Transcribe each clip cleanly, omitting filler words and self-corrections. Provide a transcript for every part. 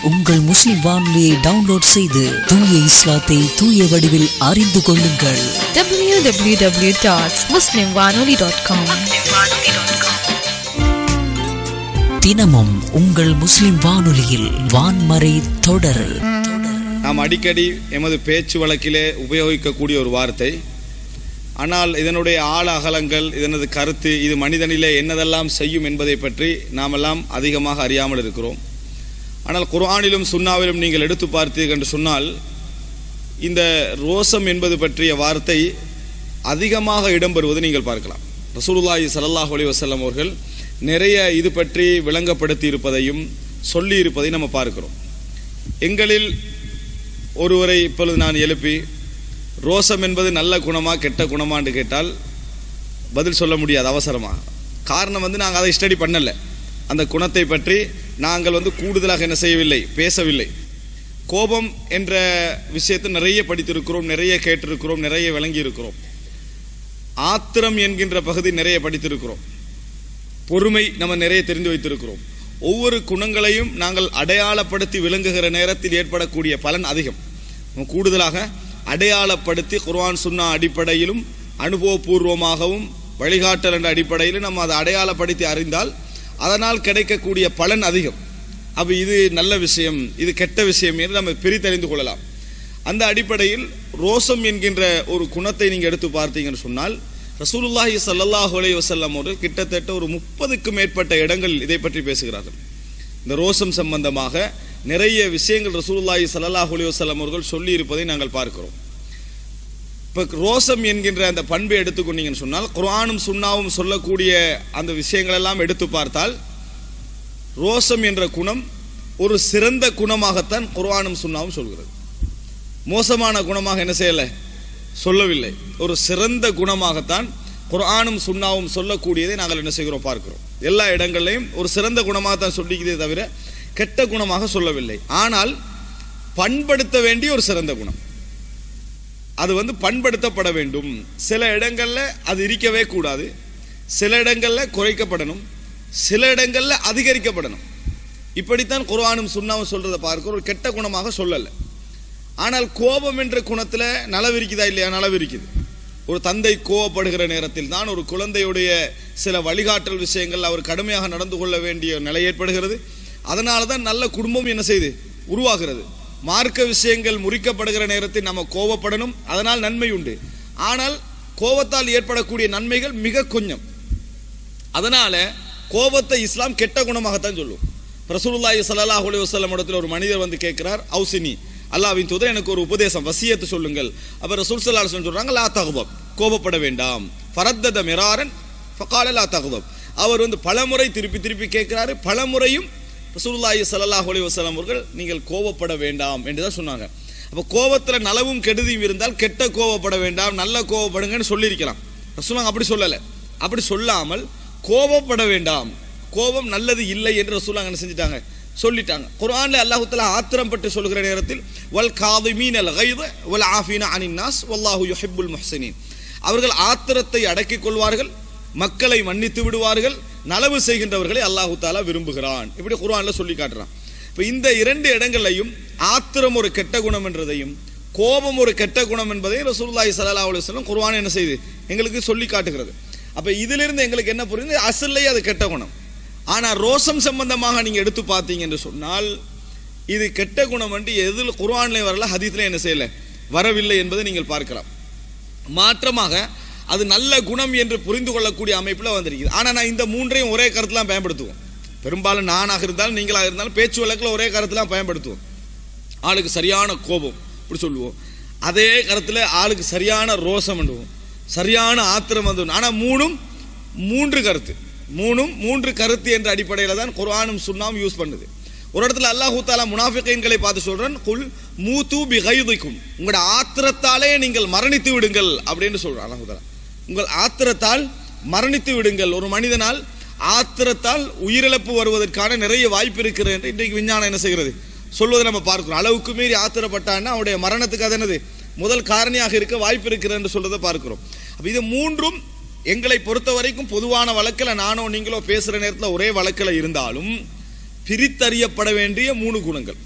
உங்கள் முஸ்லிம் வானொலியை டவுன்லோட் செய்து தூய இஸ்லாத்தை தூய வடிவில் அறிந்து கொள்ளுங்கள். www.muslimwanoli.com. தினமும் உங்கள் முஸ்லிம் வானொலியில் வான்மறை தொடர். நாம் அடிக்கடி எமது பேச்சு வழக்கிலே உபயோகிக்கக்கூடிய ஒரு வார்த்தை. ஆனால் இதனுடைய ஆழ அகலங்கள், இதனது கருத்து, இது மனிதனிலே என்னதெல்லாம் செய்யும் என்பதை பற்றி நாமெல்லாம் அதிகமாக அறியாமல் இருக்கிறோம். ஆனால் குர்ஆனிலும் சுன்னாவிலும் நீங்கள் எடுத்து பார்த்தீர்கள் என்று சொன்னால், இந்த ரோசம் என்பது பற்றிய வார்த்தை அதிகமாக இடம்பெறுவது நீங்கள் பார்க்கலாம். ரசூலுல்லாஹி ஸல்லல்லாஹு அலைஹி வஸல்லம் அவர்கள் நிறைய இது பற்றி விளங்கப்படுத்தி இருப்பதையும் சொல்லி இருப்பதையும் நம்ம பார்க்கிறோம். எங்களில் ஒருவரை இப்பொழுது நான் எழுப்பி ரோசம் என்பது நல்ல குணமா கெட்ட குணமான்னு கேட்டால் பதில் சொல்ல முடியாது அவசரமாக. காரணம் நாங்கள் அதை ஸ்டடி பண்ணலை. அந்த குணத்தை பற்றி நாங்கள் கூடுதலாக என்ன செய்யவில்லை, பேசவில்லை. கோபம் என்ற விஷயத்தை நிறைய படித்திருக்கிறோம், நிறைய கேட்டிருக்கிறோம், நிறைய விளங்கி இருக்கிறோம். ஆத்திரம் என்கின்ற பகுதி நிறைய படித்திருக்கிறோம். பொறுமை நம்ம நிறைய தெரிந்து வைத்திருக்கிறோம். ஒவ்வொரு குணங்களையும் நாங்கள் அடையாளப்படுத்தி விளங்குகிற நேரத்தில் ஏற்படக்கூடிய பலன் அதிகம். கூடுதலாக அடையாளப்படுத்தி குர்ஆன் சுன்னா அடிப்படையிலும் அனுபவபூர்வமாகவும் வழிகாட்டல் என்ற அடிப்படையிலும் நம்ம அதை அடையாளப்படுத்தி அறிந்தால் அதனால் கிடைக்கக்கூடிய பலன் அதிகம். அப்போ இது நல்ல விஷயம், இது கெட்ட விஷயம் என்று நம்ம பிரித்தறிந்து கொள்ளலாம். அந்த அடிப்படையில் ரோசம் என்கின்ற ஒரு குணத்தை நீங்கள் எடுத்து பார்த்தீங்கன்னு சொன்னால், ரசூலுல்லாஹி ஸல்லல்லாஹு அலைஹி வஸல்லம் அவர்கள் கிட்டத்தட்ட ஒரு 30க்கும் மேற்பட்ட இடங்கள் இதை பற்றி பேசுகிறார்கள். இந்த ரோசம் சம்பந்தமாக நிறைய விஷயங்கள் ரசூலுல்லாஹி ஸல்லல்லாஹு அலைஹி வஸல்லம் அவர்கள் சொல்லி இருப்பதை நாங்கள் பார்க்கிறோம். இப்போ ரோசம் என்கின்ற அந்த பண்பை எடுத்துக்கொண்டீங்கன்னு சொன்னால், குர்ஆனும் சுன்னாவும் சொல்லக்கூடிய அந்த விஷயங்கள் எல்லாம் எடுத்து பார்த்தால், ரோசம் என்ற குணம் ஒரு சிறந்த குணமாகத்தான் குர்ஆனும் சுன்னாவும் சொல்கிறது. மோசமான குணமாக என்ன செய்யலை, சொல்லவில்லை. ஒரு சிறந்த குணமாகத்தான் குர்ஆனும் சுன்னாவும் சொல்லக்கூடியதை நாங்கள் என்ன செய்கிறோம், பார்க்கிறோம். எல்லா இடங்களையும் ஒரு சிறந்த குணமாகத்தான் சொல்லிக்கிறதே தவிர கெட்ட குணமாக சொல்லவில்லை. ஆனால் பண்படுத்த வேண்டிய ஒரு சிறந்த குணம், அது பண்படுத்தப்பட வேண்டும். சில இடங்களில் அது இருக்கவே கூடாது, சில இடங்களில் குறைக்கப்படணும், சில இடங்களில் அதிகரிக்கப்படணும். இப்படித்தான் குர்ஆனும் சுன்னாவும் சொல்றதை பார்க்கிறோம். ஒரு கெட்ட குணமாக சொல்லலை. ஆனால் கோபம் என்ற குணத்தில் நலவு இருக்குதா இல்லையா? நலவு இருக்குது. ஒரு தந்தை கோபப்படுகிற நேரத்தில் தான் ஒரு குழந்தையுடைய சில வழிகாட்டல் விஷயங்கள் அவர் கடுமையாக நடந்து கொள்ள வேண்டிய நிலை ஏற்படுகிறது. அதனால தான் நல்ல குடும்பம் என்ன செய்து உருவாகிறது. மார்க்க விஷயங்கள் முறிக்கப்படுகிற நேரத்தில் நம்ம கோபப்படணும், அதனால் நன்மை உண்டு. ஆனால் கோபத்தால் ஏற்படக்கூடிய நன்மைகள் மிக கொஞ்சம். அதனால கோபத்தை இஸ்லாம் கெட்ட குணமாகத்தான் சொல்லும். ரசூலுல்லாஹி ஸல்லல்லாஹு அலைஹி வஸல்லம் இடத்துல ஒரு மனிதர் கேட்கிறார், அவுசினி, அல்லாஹ்வின் தூதர் எனக்கு ஒரு உபதேசம், வசியத்து சொல்லுங்கள். அப்ப ரசூல் ஸல்லல்லாஹு அலைஹி வஸல்லம் சொல்றாங்க, லா தக்தப், கோபப்பட வேண்டாம். ஃபரத்தத மிராரன் ஃபகால லா தக்தப். அவர் பலமுறை திருப்பி திருப்பி கேட்கிறாரு. பலமுறையும் ரசூலுல்லாஹி ஸல்லல்லாஹு அலைஹி வஸல்லம் அவர்கள் நீங்கள் கோபப்பட வேண்டாம் என்று தான் சொன்னாங்க. அப்போ கோபத்தில் நலவும் கெடுதியும் இருந்தால் கெட்ட கோபப்பட வேண்டாம், நல்ல கோபப்படுங்கன்னு சொல்லியிருக்கலாம். ரசூலுல்லாஹ் அப்படி சொல்லலை. அப்படி சொல்லாமல் கோபப்பட வேண்டாம், கோபம் நல்லது இல்லை என்று ரசூலுல்லாஹ் என்ன செஞ்சிட்டாங்க, சொல்லிட்டாங்க. குர்ஆன்ல அல்லாஹ் தஆலா ஆத்திரம் பற்றி சொல்கிற நேரத்தில் வல் காதிமீனல் கைத வல் ஆஃபீன அனின் நாஸ் வல்லாஹு யுஹிப்புல் முஹ்ஸினீன். அவர்கள் ஆத்திரத்தை அடக்கிக் கொள்வார்கள், மக்களை மன்னித்து விடுவார்கள், நலவு செய்கின்றவர்களை அல்லாஹ் தஆலா விரும்புகிறான். இப்படி குர்ஆன்ல சொல்லி காட்டுறான். இப்போ இந்த இரண்டு இடங்களையும் ஆத்திரம் ஒரு கெட்ட குணம் என்றதையும் கோபம் ஒரு கெட்ட குணம் என்பதையும் ரசூலுல்லாஹி ஸல்லல்லாஹு அலைஹி வஸல்லம் குர்ஆன் என்ன செய்து எங்களுக்கு சொல்லி காட்டுகிறது. அப்போ இதிலிருந்து எங்களுக்கு என்ன புரியுது, அசல்லையே அது கெட்ட குணம். ஆனால் ரோசம் சம்பந்தமாக நீங்கள் எடுத்து பார்த்தீங்க என்று சொன்னால், இது கெட்ட குணம் என்று எதில் குர்ஆன்லேயும் வரல, ஹதீஸ்லேயும் என்ன செய்யலை, வரவில்லை என்பதை நீங்கள் பார்க்கலாம். மாற்றமாக அது நல்ல குணம் என்று புரிந்து கொள்ளக்கூடிய அமைப்பில் வந்திருக்குது. ஆனால் நான் இந்த மூன்றையும் ஒரே கருத்துலாம் பயன்படுத்துவோம். பெரும்பாலும் நானாக இருந்தாலும் நீங்களாக இருந்தாலும் பேச்சு வழக்கில் ஒரே கருத்துலாம் பயன்படுத்துவோம். ஆளுக்கு சரியான கோபம் இப்படி சொல்லுவோம், அதே கருத்தில் ஆளுக்கு சரியான ரோசம் பண்ணுவோம், சரியான ஆத்திரம் வந்து. ஆனால் மூன்று கருத்து என்ற அடிப்படையில் தான் குர்ஆனும் சுன்னாவும் யூஸ் பண்ணுது. ஒரு இடத்துல அல்லாஹ் தஆலா முனாஃபிகீன்களை பார்த்து சொல்றான், குல் மூது பிகைதிக்கும், உங்களோட ஆத்திரத்தாலே நீங்கள் மரணித்து விடுங்கள் அப்படின்னு சொல்றான் அல்லாஹ் தஆலா. உங்கள் ஆத்திரத்தால் மரணித்து விடுங்கள். ஒரு மனிதனால் ஆத்திரத்தால் உயிரிழப்பு வருவதற்கான நிறைய வாய்ப்பு இருக்கிறது என்று இன்றைக்கு விஞ்ஞானம் என்ன செய்கிறது, சொல்வதை நம்ம பார்க்கிறோம். அளவுக்கு மீறி ஆத்திரப்பட்டான்னா அவருடைய மரணத்துக்கு அது என்னது முதல் காரணியாக இருக்க வாய்ப்பு இருக்கிறது என்று சொல்றதை பார்க்கிறோம். அப்போ இது மூன்றும் எங்களை பொறுத்த வரைக்கும் பொதுவான வழக்கில் நானோ நீங்களோ பேசுகிற நேரத்தில் ஒரே வழக்கில் இருந்தாலும் பிரித்தறியப்பட வேண்டிய மூணு குணங்கள்.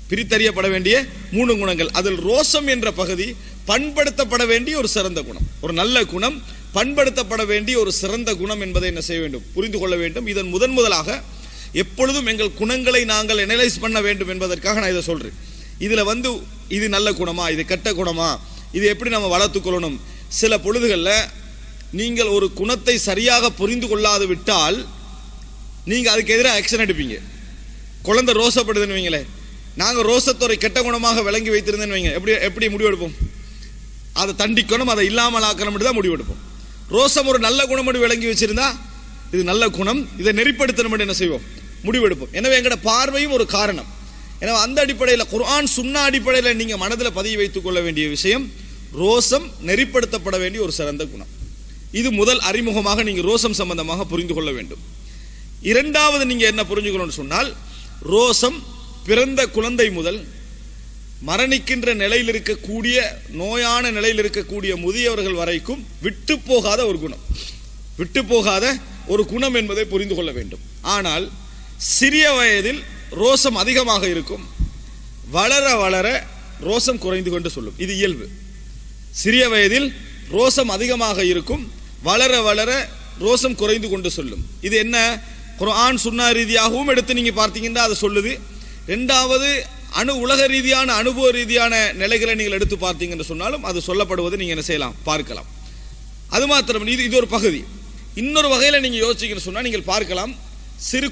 பிரித்தறியப்பட வேண்டிய 3 குணங்கள். அதில் ரோசம் என்ற பகுதி பண்படுத்தப்பட வேண்டிய ஒரு சிறந்த குணம், ஒரு நல்ல குணம், பண்படுத்தப்பட வேண்டிய ஒரு சிறந்த குணம் என்பதை என்ன செய்ய வேண்டும், புரிந்து கொள்ள வேண்டும். இதன் முதலாக எப்பொழுதும் எங்கள் குணங்களை நாங்கள் அனலைஸ் பண்ண வேண்டும் என்பதற்காக நான் இதை சொல்றேன். இதுல இது நல்ல குணமா, இது கெட்ட குணமா, இது எப்படி நம்ம வளர்த்து கொள்ளணும். சில பொழுதுகளில் நீங்கள் ஒரு குணத்தை சரியாக புரிந்து கொள்ளாது விட்டால் நீங்க அதுக்கு எதிராக ஆக்ஷன் எடுப்பீங்க. குழந்தை ரோசப்படுதுன்னு வைங்களே, நாங்கள் ரோசத்தோரை கெட்ட குணமாக விளங்கி வைத்திருந்தேன்னு வைங்க, எப்படி முடிவெடுப்போம்? அதை தண்டிக்கணும், அதை இல்லாமல் ஆக்கணும் தான் முடிவெடுப்போம். ரோசம் ஒரு நல்ல குணம் விளங்கி வச்சிருந்தா இது நல்ல குணம், இதை நெறிப்படுத்தணும் என்ன செய்வோம், முடிவெடுப்போம். எனவே எங்களோட பார்வையும் ஒரு காரணம். எனவே அந்த அடிப்படையில் குர்ஆன் சுன்னா அடிப்படையில் நீங்க மனதில் பதிய வைத்துக் கொள்ள வேண்டிய விஷயம், ரோசம் நெறிப்படுத்தப்பட வேண்டிய ஒரு சிறந்த குணம். இது முதல் அறிமுகமாக நீங்க ரோசம் சம்பந்தமாக புரிந்து கொள்ள வேண்டும். இரண்டாவது நீங்க என்ன புரிஞ்சுக்கணும்னு சொன்னால், ரோசம் பிறந்த குழந்தை முதல் மரணிக்கின்ற நிலையில் இருக்கக்கூடிய, நோயான நிலையில் இருக்கக்கூடிய முதியவர்கள் வரைக்கும் விட்டு போகாத ஒரு குணம், விட்டு போகாத ஒரு குணம் என்பதை புரிந்து கொள்ள வேண்டும். ஆனால் சிறிய வயதில் ரோசம் அதிகமாக இருக்கும், வளர வளர ரோசம் குறைந்து கொண்டு சொல்லும். இது இயல்பு. சிறிய வயதில் ரோசம் அதிகமாக இருக்கும், வளர வளர ரோசம் குறைந்து கொண்டு சொல்லும். இது என்ன, குர்ஆன் சுன்னா ரீதியாகவும் எடுத்து நீங்க பார்த்தீங்கன்னா அது சொல்லுது. இரண்டாவது உலக ரீதியான அனுபவ ரீதியான நிலைகளை நீங்கள் எடுத்து பார்த்தீங்கன்னு சொன்னாலும் அது சொல்லப்படுவதை நீங்க என்ன செய்யலாம், பார்க்கலாம். அது மாத்திரம் இது ஒரு பகுதி. இன்னொரு வகையில் நீங்க யோசிச்சீங்கன்னு சொன்னா நீங்கள் பார்க்கலாம், சிறு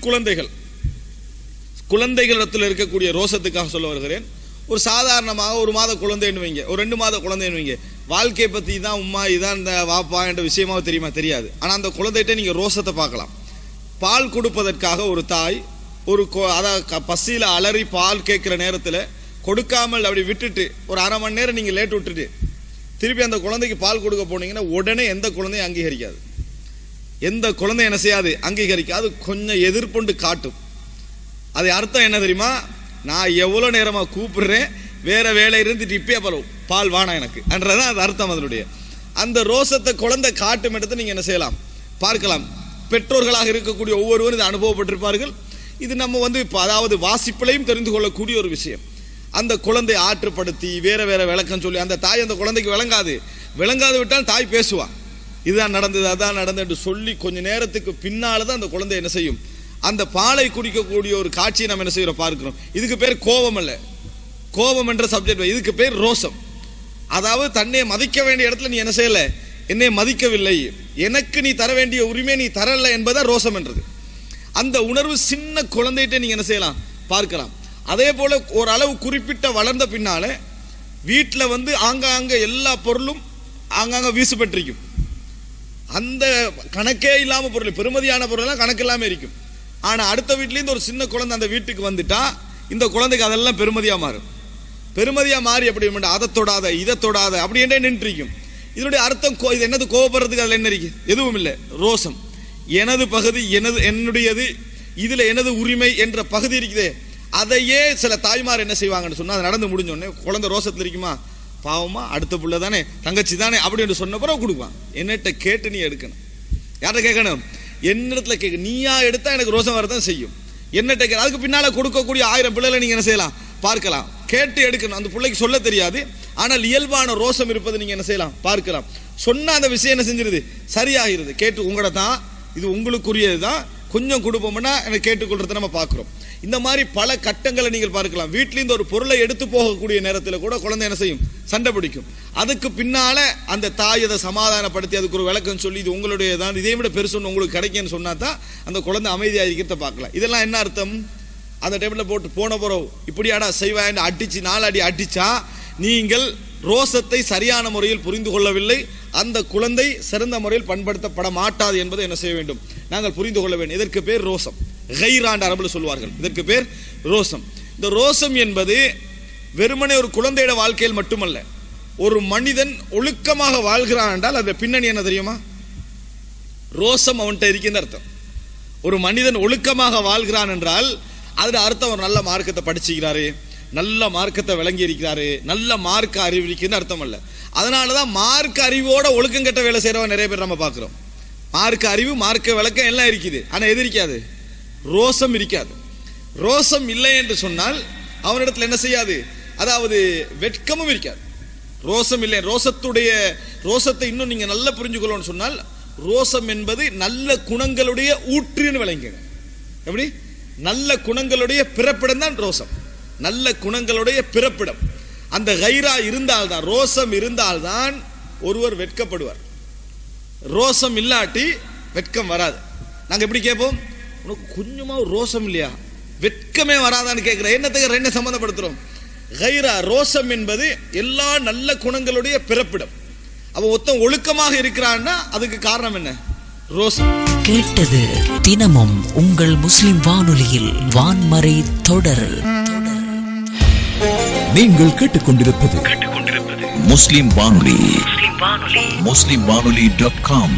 குழந்தைகளிடத்தில் இருக்கக்கூடிய ரோசத்துக்காக சொல்ல வருகிறேன். ஒரு சாதாரணமாக ஒரு மாத குழந்தைன்னு வைங்க, ஒரு 2 மாத குழந்தைன்னு வைங்க, வாழ்க்கையை பற்றி தான் உம்மா இதான் இந்த வாப்பா என்ற விஷயமாக தெரியுமா, தெரியாது. ஆனால் அந்த குழந்தைகிட்ட நீங்கள் ரோசத்தை பார்க்கலாம். பால் கொடுப்பதற்காக ஒரு தாய் ஒரு பசியில் அலறி பால் கேட்குற நேரத்தில் கொடுக்காமல் அப்படி விட்டுட்டு ஒரு அரை மணி நேரம் நீங்கள் லேட் விட்டுட்டு திருப்பி அந்த குழந்தைக்கு பால் கொடுக்க போனீங்கன்னா உடனே எந்த குழந்தையும் அங்கீகரிக்காது, எந்த குழந்தை என்ன செய்யாது, அங்கீகரிக்காது, கொஞ்சம் எதிர்ப்புண்டு காட்டும். அது அர்த்தம் என்ன தெரியுமா, நான் எவ்வளோ நேரமாக கூப்பிடுறேன், வேற வேலை இருந்துட்டு இப்பயே பால் வானா எனக்கு என்றதான் அது அர்த்தம். அதனுடைய அந்த ரோசத்தை குழந்தை காட்டும் இடத்தை நீங்கள் என்ன செய்யலாம், பார்க்கலாம். பெற்றோர்களாக இருக்கக்கூடிய ஒவ்வொருவரும் இதை அனுபவப்பட்டிருப்பார்கள். இது நம்ம அதாவது வாசிப்பிலையும் தெரிந்து கொள்ளக்கூடிய ஒரு விஷயம். அந்த குழந்தை ஆற்றுப்படுத்தி வேற வேற விளக்கம் சொல்லி அந்த தாய் அந்த குழந்தைக்கு விளங்காது விட்டால் தாய் பேசுவா, இதுதான் நடந்தது அதான் நடந்தது என்று சொல்லி கொஞ்ச நேரத்துக்கு பின்னால்தான் அந்த குழந்தை என்ன செய்யும், அந்த பாலை குடிக்கக்கூடிய ஒரு காட்சியை நம்ம என்ன செய்யறோம், பார்க்கிறோம். இதுக்கு பேர் கோபம் அல்ல, கோபம் என்ற சப்ஜெக்ட், இதுக்கு பேர் ரோசம். அதாவது தன்னை மதிக்க வேண்டிய இடத்துல நீ என்ன செய்யல, என்னை மதிக்கவில்லை, எனக்கு நீ தர வேண்டிய உரிமை நீ தரல என்பதா ரோசம் என்றது. அந்த உணர்வு சின்ன குழந்தைகிட்ட நீங்க என்ன செய்யலாம், பார்க்கலாம். அதே போல ஒரு அளவு குறிப்பிட்ட வளர்ந்த பின்னால வீட்டில் ஆங்காங்க எல்லா பொருளும் ஆங்காங்க வீசுபட்டிருக்கும். அந்த கணக்கே இல்லாம பொருள், பெருமதியான பொருள் கணக்கு இல்லாம இருக்கும். ஆனா அடுத்த வீட்டிலேருந்து ஒரு சின்ன குழந்தை அந்த வீட்டுக்கு வந்துட்டா இந்த குழந்தைக்கு அதெல்லாம் பெருமதியா மாறும். பெருமதியா மாறி அப்படி அதை தொடாத இதை தொடாத அப்படி என்றே நின்றுக்கும். இதனுடைய அர்த்தம் இது என்னது, கோபப்படுறதுக்கு அதில் என்ன இருக்கு, எதுவும் இல்லை. ரோசம், எனது பகுதி, என்னுடையது, இதுல எனது உரிமை என்ற பகுதி இருக்குதே, அதையே சில தாய்மார் என்ன செய்வாங்கன்னு சொன்னா, அது நடந்து முடிஞ்சோடனே குழந்தை ரோசத்தில் இருக்குமா, பாவமா அடுத்த புள்ள தானே, தங்கச்சி தானே அப்படின்னு சொன்ன பிறகு கொடுப்பான். என்னட்ட கேட்டு நீ எடுக்கணும், யார்கிட்ட கேட்கணும், என்னிடத்துல கேட்க, நீயா எடுத்தா எனக்கு ரோசம் வரதான் செய்யும், என்னட்ட கேட்க. அதுக்கு பின்னால கொடுக்கக்கூடிய 1000 பிள்ளைகளை நீங்க என்ன செய்யலாம், பார்க்கலாம், கேட்டு எடுக்கணும். அந்த பிள்ளைக்கு சொல்ல தெரியாது, ஆனால் இயல்பான ரோசம் இருப்பது நீங்க என்ன செய்யலாம், பார்க்கலாம். சொன்ன அந்த விஷயம் என்ன செஞ்சிருது, சரியாகிறது. கேட்டு உங்களோட தான், இது உங்களுக்குரியது தான், கொஞ்சம் கொடுப்போம்னா எனக்கு கேட்டுக்கொள்றத நம்ம பார்க்கிறோம். இந்த மாதிரி பல கட்டங்களை நீங்கள் பார்க்கலாம். வீட்டிலிருந்து ஒரு பொருளை எடுத்து போகக்கூடிய நேரத்தில் கூட குழந்தை என்ன செய்யும், சண்டை பிடிக்கும். அதுக்கு பின்னால அந்த தாய் அதை சமாதானப்படுத்தி அதுக்கு ஒரு விளக்கம் சொல்லி இது உங்களுடைய தான், இதை விட பெருசு உங்களுக்கு கிடைக்குன்னு சொன்னா தான் அந்த குழந்தை அமைதியாக இருக்கிறத பார்க்கலாம். இதெல்லாம் என்ன அர்த்தம், அந்த டைம்ல போட்டு போன போறோம் இப்படியாடா செய்வாய் அடிச்சு 4 அடி அடிச்சா நீங்கள் ரோசத்தை சரியான முறையில் புரிந்து கொள்ளவில்லை, அந்த குழந்தை சிறந்த முறையில் பண்படுத்தப்பட மாட்டாது என்பதை என்ன செய்ய வேண்டும், நாங்கள் புரிந்து கொள்ள வேண்டும். இதற்கு பேர் ரோசம், கைராண்ட் அரபுல சொல்வார்கள், இதற்கு பேர் ரோசம். இந்த ரோசம் என்பது வெறுமனே ஒரு குழந்தையோட வாழ்க்கையில் மட்டுமல்ல, ஒரு மனிதன் ஒழுக்கமாக வாழ்கிறான் என்றால் அந்த பின்னணி என்ன தெரியுமா, ரோசம் அவன்கிட்ட இருக்கின்ற அர்த்தம். ஒரு மனிதன் ஒழுக்கமாக வாழ்கிறான் என்றால் அதுல அர்த்தம் ஒரு நல்ல மார்க்கத்தை படிச்சுக்கிறாரு, நல்ல மார்க்கத்தை விளங்கி இருக்கிறாரு, நல்ல மார்க்க அறிவு இருக்குன்னு அர்த்தம் அல்ல. அதனாலதான் மார்க்க அறிவோட ஒழுக்கம் கெட்ட வேலை செய்யறவங்க நிறைய பேர் நம்ம பார்க்கிறோம். மார்க்க அறிவு மார்க்க விளக்கம் எல்லாம் இருக்குது, ஆனா எது இருக்காது, ரோசம் இருக்காது. ரோசம் இல்லை என்று சொன்னால் அவனிடத்தில் என்ன செய்யாது, அதாவது வெட்கமும் இருக்காது, ரோசம் இல்லை. ரோசத்தை இன்னும் நீங்க நல்லா புரிஞ்சுக்கணும்னு சொன்னால், ரோசம் என்பது நல்ல குணங்களுடைய ஊற்றுன்னு விளங்குங்க. எப்படி? நல்ல குணங்களுடைய பிறப்பிடம் தான் ரோசம், நல்ல குணங்களுடைய பிறப்பிடம். அந்த கைரா இருந்தால்தான், ரோசம் இருந்தால்தான் ஒருவர் வெட்கப்படுவார். ரோசம் இல்லாட்டி வெட்கம் வராது. நாங்க எப்படி கேட்போம், உனக்கு கொஞ்சமா ரோசம் இல்லையா, வெட்கமே வராதான்னு கேட்கிற. என்னத்துக்கு என்ன சம்பந்தப்படுத்துறோம்? கைரா, ரோசம் என்பது எல்லா நல்ல குணங்களுடைய பிறப்பிடம். அவன் ஒருத்தன் ஒழுக்கமாக இருக்கிறான்னா அதுக்கு காரணம் என்ன? ரோசம். கேட்டது தினமும் உங்கள் முஸ்லிம் வானொலியில் வான்மறை தொடர். நீங்கள் கேட்டுக்கொண்டிருப்பது முஸ்லிம் வானொலி. muslimwanoli.com.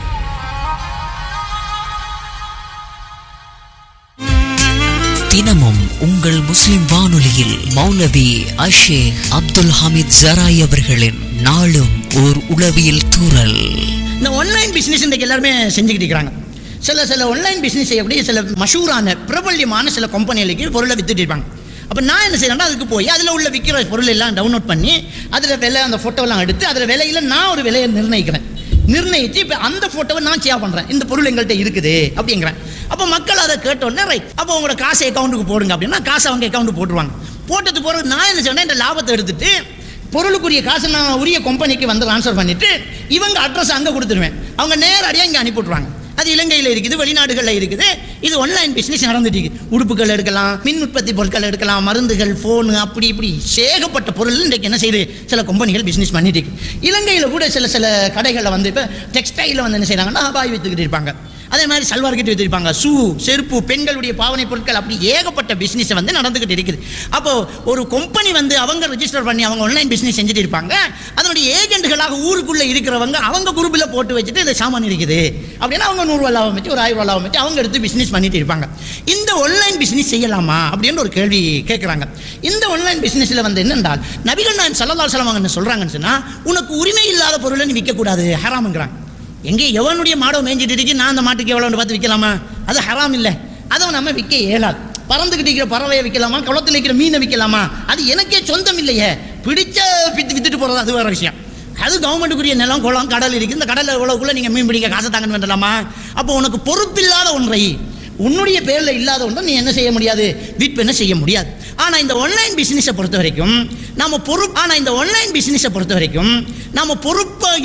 தினமும் உங்கள் முஸ்லிம் வானொலியில் மௌலவி அஷேக் அப்துல் ஹமீத் ஜராய் அவர்களின் நாளும் ஓர் உளவியல் தூறல். இந்த ஆன்லைன் பிஸ்னஸ் இன்றைக்கு எல்லாருமே செஞ்சுக்கிட்டு இருக்கிறாங்க. சில ஆன்லைன் பிஸ்னஸ் எப்படி சில மஷூரான பிரபல்யமான சில கம்பெனிகளுக்கு பொருளை வித்துட்டு இருப்பாங்க. அப்போ நான் என்ன செய்யறேன்னா, அதுக்கு போய் அதில் உள்ள விற்கிற பொருள் எல்லாம் டவுன்லோட் பண்ணி அதில் விலை, அந்த ஃபோட்டோலாம் எடுத்து அதில் விலையில் நான் ஒரு விலையை நிர்ணயித்து இப்போ அந்த ஃபோட்டோவை நான் ஷேர் பண்ணுறேன், இந்த பொருள் எங்கள்கிட்ட இருக்குது அப்படிங்கிறேன். அப்போ மக்கள் அதை கேட்டோன்னே ரைட், அப்போ உங்களோட காசை அக்கௌண்ட்டுக்கு போடுங்க அப்படின்னா காசை அவங்க அக்கௌண்ட்டுக்கு போட்டுருவாங்க. போட்டது போகிறது நான் என்ன செய்வேன்னா, இந்த லாபத்தை எடுத்துட்டு பொருளுக்குரிய காசை நான் உரிய கம்பெனிக்கு வந்து ட்ரான்ஸ்ஃபர் பண்ணிவிட்டு இவங்க அட்ரஸ் அங்கே கொடுத்துருவேன். அவங்க நேரடியாக இங்கே அனுப்பிவிட்ருவாங்க. அது இலங்கையில் இருக்குது, வெளிநாடுகளில் இருக்குது. இது ஆன்லைன் பிஸ்னஸ் நடந்துட்டு இருக்கு. உடுப்புகள் எடுக்கலாம், மின் உற்பத்தி பொருட்கள் எடுக்கலாம், மருந்துகள், ஃபோனு, அப்படி இப்படி ஏகப்பட்ட பொருள் இன்றைக்கு என்ன செய்யுது, சில கம்பெனிகள் பிஸ்னஸ் பண்ணிட்டு இருக்கு. இலங்கையில் கூட சில கடைகளில் வந்து இப்போ டெக்ஸ்டைலில் வந்து என்ன செய்கிறாங்கன்னா பாய் விற்றுக்கிட்டு இருப்பாங்க. அதே மாதிரி சல்வார் கிட்ட வச்சிருப்பாங்க, ஷூ, செருப்பு, பெண்களுடைய பாவனை பொருட்கள், அப்படி ஏகப்பட்ட பிஸ்னஸ் வந்து நடந்துகிட்டு இருக்குது. அப்போ ஒரு கம்பெனி வந்து அவங்க ரெஜிஸ்டர் பண்ணி அவங்க ஆன்லைன் பிஸ்னஸ் செஞ்சுட்டு இருப்பாங்க. அதனுடைய ஏஜென்ட்களாக ஊருக்குள்ள இருக்கிறவங்க அவங்க குரூப்பில் போட்டு வச்சுட்டு இந்த சாமான் இருக்குது அப்படின்னா அவங்க 100 ரூபா லாபம் வச்சு, ஒரு 1000 ரூபா லாபம் வச்சு அவங்க எடுத்து பிஸ்னஸ் பண்ணிட்டு இருப்பாங்க. இந்த ஆன்லைன் பிஸ்னஸ் செய்யலாமா அப்படின்னு ஒரு கேள்வி கேட்குறாங்க. இந்த ஆன்லைன் பிஸ்னஸில் வந்து என்னென்றால், நபிகள் நாயகம் ஸல்லல்லாஹு அலைஹி வஸல்லம் என்ன சொல்றாங்கன்னு சொன்னா, உனக்கு உரிமை இல்லாத பொருளை நீ விற்கக்கூடாது, ஹராம்ங்கிறாங்க. எங்கே எவனுடைய மாடை மேய்ஞ்சிட்டு இருக்கு, நான் அந்த மாட்டுக்கு எவ்வளோன்னு பார்த்து விற்கலாமா? அது ஹராம் இல்லை, அதை நம்ம விற்க இயலாது. பறந்துக்கிட்டு இருக்கிற பறவையை விற்கலாமா, குளத்தில் இருக்கிற மீனை விற்கலாமா? அது எனக்கே சொந்தம் இல்லையே, பிடிச்ச வித்துட்டு போகிறது அது வேறு விஷயம். அது கவர்மெண்ட்டுக்குரிய நிலம், குளம், கடல் இருக்குது. இந்த கடலில் எவ்வளோக்குள்ளே நீங்கள் மீன் பிடிக்க காசை தாங்கன்னு வேண்டலாமா? அப்போ உனக்கு பொறுப்பில்லாத ஒன்றை, உன்னுடைய பேரில் இல்லாத ஒன்றை நீ என்ன செய்ய முடியாது, விற்பனை செய்ய முடியாது. ஆனால் இந்த ஆன்லைன் பிஸ்னஸை பொறுத்த வரைக்கும் நம்ம பொறுப்பு